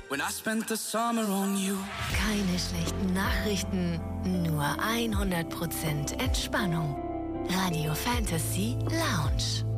when I spent the summer on you. Keine schlechten Nachrichten, nur 100% Entspannung. Radio Fantasy Lounge.